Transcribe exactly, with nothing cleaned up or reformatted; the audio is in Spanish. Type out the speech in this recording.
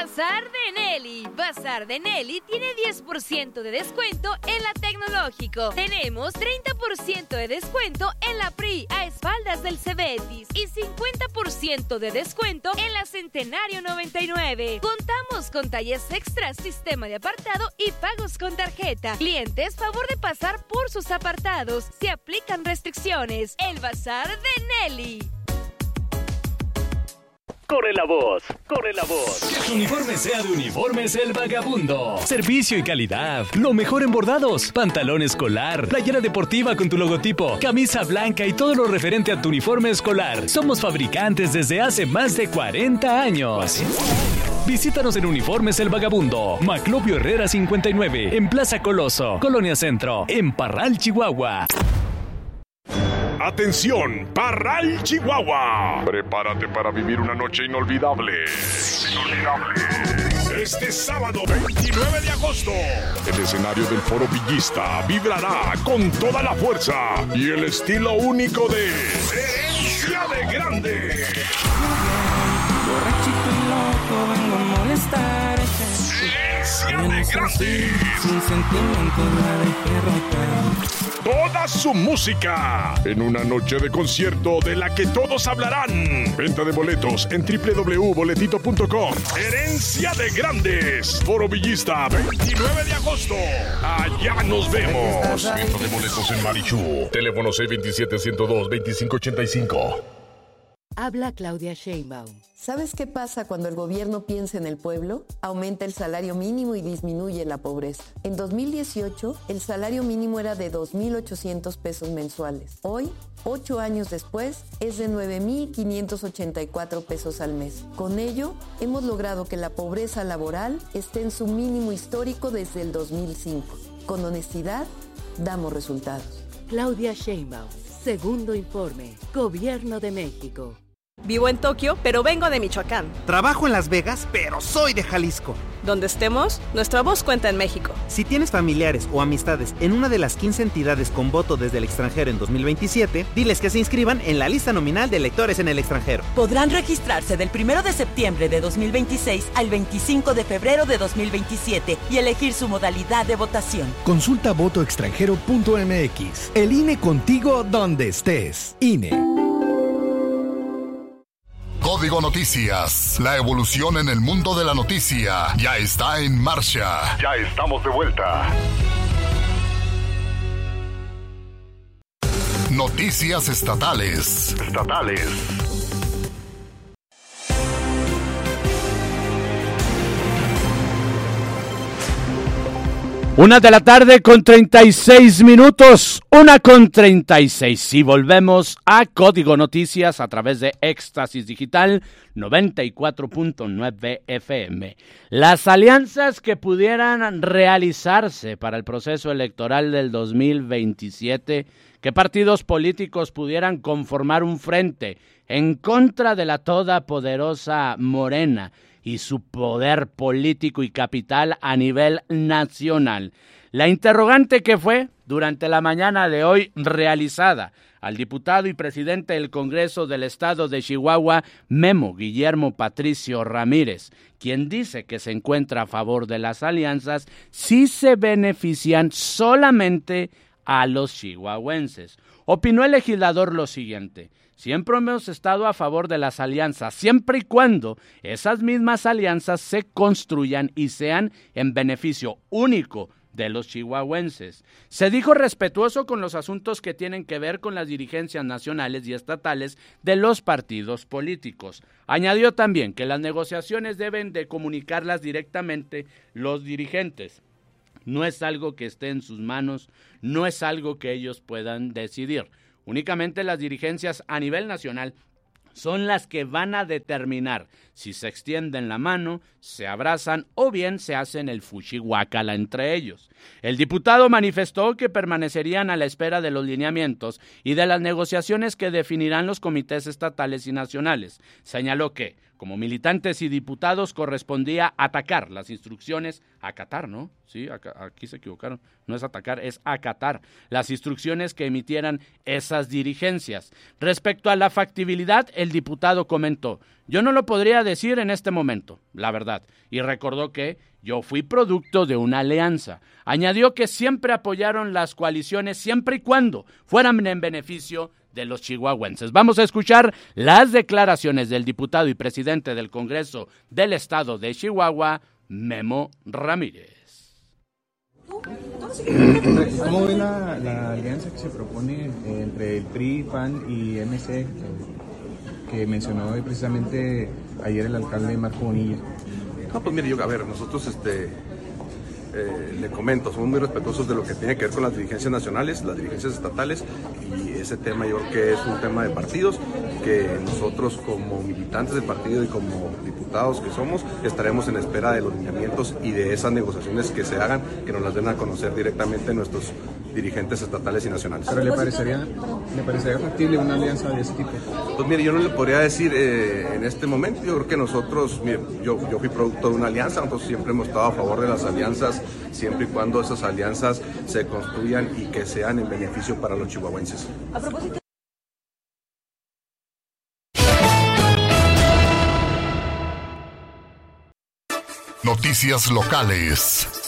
Bazar de Nelly. Bazar de Nelly tiene diez por ciento de descuento en la Tecnológico. Tenemos treinta por ciento de descuento en la P R I a espaldas del Cebetis y cincuenta por ciento de descuento en la Centenario noventa y nueve. Contamos con talles extras, sistema de apartado y pagos con tarjeta. Clientes, favor de pasar por sus apartados. Se aplican restricciones. El Bazar de Nelly. Corre la voz, corre la voz. Que tu uniforme sea de Uniformes El Vagabundo. Servicio y calidad. Lo mejor en bordados. Pantalón escolar, playera deportiva con tu logotipo, camisa blanca y todo lo referente a tu uniforme escolar. Somos fabricantes desde hace más de cuarenta años. Visítanos en Uniformes El Vagabundo, Maclovio Herrera cincuenta y nueve, en Plaza Coloso, Colonia Centro, en Parral, Chihuahua. ¡Atención! ¡Parral, Chihuahua! Prepárate para vivir una noche inolvidable. Inolvidable. Este sábado veintinueve de agosto, el escenario del Foro Villista vibrará con toda la fuerza y el estilo único de Herencia de Grande. Borrachito y loco, vengo a molestar. Herencia de Grande. Sin sentimiento la dejé rota. Toda su música en una noche de concierto de la que todos hablarán. Venta de boletos en doble u doble u doble u punto boletito punto com. Herencia de Grandes, Foro Villista, veintinueve de agosto. Allá nos vemos. Venta de boletos en Marichú. Teléfono seis dos siete, uno cero dos, dos cinco ocho cinco. Habla Claudia Sheinbaum. ¿Sabes qué pasa cuando el gobierno piensa en el pueblo? Aumenta el salario mínimo y disminuye la pobreza. En dos mil dieciocho, el salario mínimo era de dos mil ochocientos pesos mensuales. Hoy, ocho años después, es de nueve mil quinientos ochenta y cuatro pesos al mes. Con ello, hemos logrado que la pobreza laboral esté en su mínimo histórico desde el dos mil cinco. Con honestidad, damos resultados. Claudia Sheinbaum, segundo informe, Gobierno de México. Vivo en Tokio, pero vengo de Michoacán. Trabajo en Las Vegas, pero soy de Jalisco. Donde estemos, nuestra voz cuenta en México. Si tienes familiares o amistades en una de las quince entidades con voto desde el extranjero en dos mil veintisiete, diles que se inscriban en la lista nominal de electores en el extranjero. Podrán registrarse del primero de septiembre de dos mil veintiséis al veinticinco de febrero de dos mil veintisiete y elegir su modalidad de votación. Consulta voto extranjero punto m x. El I N E contigo donde estés. I N E. Código Noticias, la evolución en el mundo de la noticia ya está en marcha. Ya estamos de vuelta. Noticias estatales. Estatales. Una de la tarde con treinta y seis minutos, una con treinta y seis. Y volvemos a Código Noticias a través de Éxtasis Digital noventa y cuatro punto nueve F M. Las alianzas que pudieran realizarse para el proceso electoral del dos mil veintisiete, que partidos políticos pudieran conformar un frente en contra de la todopoderosa Morena y su poder político y capital a nivel nacional. La interrogante que fue durante la mañana de hoy realizada al diputado y presidente del Congreso del Estado de Chihuahua, Memo Guillermo Patricio Ramírez, quien dice que se encuentra a favor de las alianzas si se benefician solamente a los chihuahuenses. Opinó el legislador lo siguiente: siempre hemos estado a favor de las alianzas, siempre y cuando esas mismas alianzas se construyan y sean en beneficio único de los chihuahuenses. Se dijo respetuoso con los asuntos que tienen que ver con las dirigencias nacionales y estatales de los partidos políticos. Añadió también que las negociaciones deben de comunicarlas directamente los dirigentes. No es algo que esté en sus manos, no es algo que ellos puedan decidir. Únicamente las dirigencias a nivel nacional son las que van a determinar si se extienden la mano, se abrazan o bien se hacen el fuchihuacala entre ellos. El diputado manifestó que permanecerían a la espera de los lineamientos y de las negociaciones que definirán los comités estatales y nacionales. Señaló que, Como militantes y diputados correspondía atacar las instrucciones, acatar, ¿no? Sí, aquí se equivocaron, no es atacar, es acatar las instrucciones que emitieran esas dirigencias. Respecto a la factibilidad, el diputado comentó: yo no lo podría decir en este momento, la verdad, y recordó que yo fui producto de una alianza. Añadió que siempre apoyaron las coaliciones siempre y cuando fueran en beneficio de los chihuahuenses. Vamos a escuchar las declaraciones del diputado y presidente del Congreso del Estado de Chihuahua, Memo Ramírez. ¿Cómo ve la, la alianza que se propone entre el P R I, P A N y M C, que, que mencionó hoy precisamente ayer el alcalde Marco Bonilla? No, pues mire, yo, a ver, nosotros este, eh, le comento, somos muy respetuosos de lo que tiene que ver con las dirigencias nacionales, las dirigencias estatales, y ese tema yo creo que es un tema de partidos, que nosotros como militantes del partido y como diputados que somos, estaremos en espera de los lineamientos y de esas negociaciones que se hagan, que nos las den a conocer directamente nuestros dirigentes estatales y nacionales. ¿Pero le parecería, le parecería factible una alianza de ese tipo? Pues mire, yo no le podría decir eh, en este momento. Yo creo que nosotros, mire, yo, yo fui producto de una alianza, nosotros siempre hemos estado a favor de las alianzas, siempre y cuando esas alianzas se construyan y que sean en beneficio para los chihuahuenses. A propósito. Noticias locales.